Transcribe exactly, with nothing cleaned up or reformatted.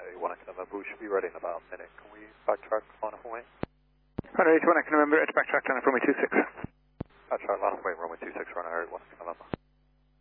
one X November. We should be ready in about a minute. Can we backtrack line up and wait? Hunter H one X November, it's backtrack line up runway two six. Backtrack line up and wait, runway two six, runway one X November.